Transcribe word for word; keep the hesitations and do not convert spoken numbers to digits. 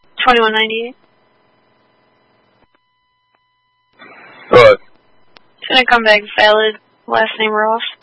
twenty-one ninety-eight. Go ahead. It's gonna come back valid. Last name Ross.